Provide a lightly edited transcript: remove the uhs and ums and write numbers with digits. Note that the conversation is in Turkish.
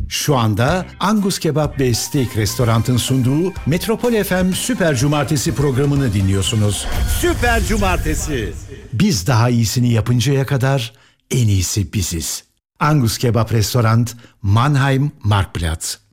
Şu anda Angus Kebap ve Steak Restorant'ın sunduğu Metropol FM Süper Cumartesi programını dinliyorsunuz. Süper Cumartesi. Biz daha iyisini yapıncaya kadar en iyisi biziz. Angus Kebap Restorant, Mannheim, Marktplatz.